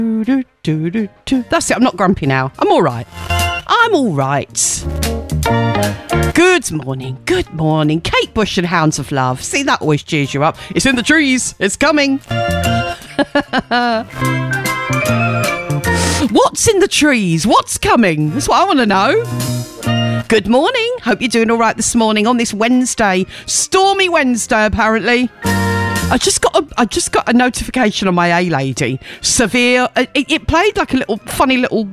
That's it. I'm not grumpy now. I'm all right. Good morning. Kate Bush and Hounds of Love. See, that always cheers you up. It's in the trees. It's coming. What's in the trees? What's coming? That's what I want to know. Good morning. Hope you're doing all right this morning on this Wednesday. Stormy Wednesday, apparently. I just got a notification on my A-Lady. Severe. It played like a little funny little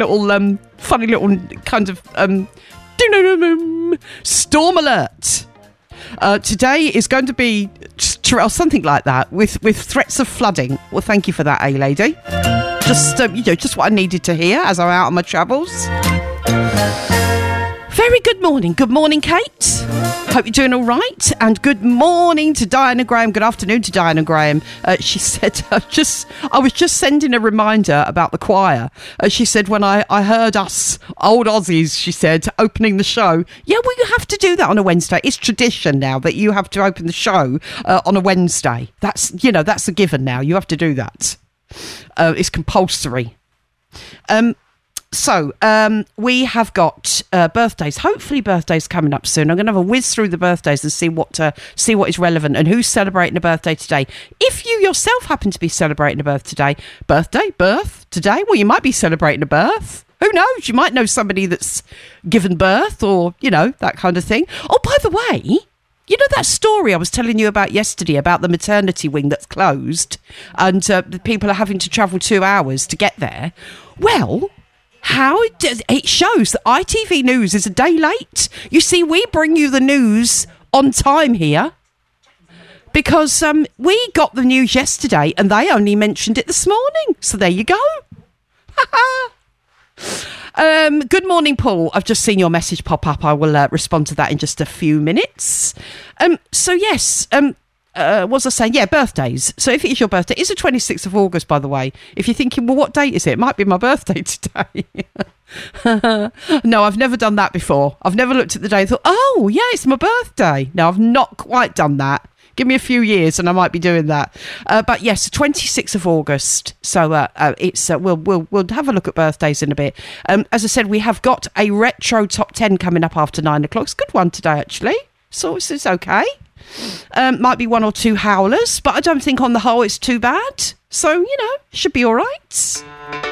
kind of storm alert. Today is going to be something like that with threats of flooding. Well, thank you for that, A-Lady. Just what I needed to hear as I'm out on my travels. Very good morning. Good morning, Kate. Hope you're doing all right. And good morning to Diana Graham. Good afternoon to Diana Graham. She said, I was just sending a reminder about the choir. She said, when I heard us old Aussies, she said, opening the show. Yeah, well, you have to do that on a Wednesday. It's tradition now that you have to open the show on a Wednesday. That's a given now. You have to do that. It's compulsory. So, we have got birthdays. Hopefully birthdays coming up soon. I'm going to have a whiz through the birthdays and see what is relevant and who's celebrating a birthday today. If you yourself happen to be celebrating a birth today, well, you might be celebrating a birth. Who knows? You might know somebody that's given birth or, that kind of thing. Oh, by the way, you know that story I was telling you about yesterday about the maternity wing that's closed and the people are having to travel 2 hours to get there? Well, it shows that ITV News is a day late. You see, we bring you the news on time here because we got the news yesterday and they only mentioned it this morning. So there you go. Good morning, Paul. I've just seen your message pop up. I will respond to that in just a few minutes. So yes, what was I saying? Yeah, birthdays. So if it is your birthday, it's the 26th of August, by the way. If you're thinking, well, what date is it? It might be my birthday today. No, I've never done that before. I've never looked at the day and thought, oh, yeah, it's my birthday. No, I've not quite done that. Give me a few years and I might be doing that. But yes, 26th of August. So it's we'll have a look at birthdays in a bit. As I said, we have got a retro top 10 coming up after 9 o'clock. It's a good one today, actually. So it's okay. Might be one or two howlers, but I don't think on the whole it's too bad. So, should be all right.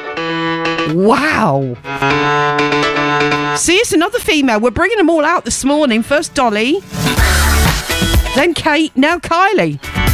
Wow. See, it's another female. We're bringing them all out this morning. First Dolly, then Kate, now Kylie.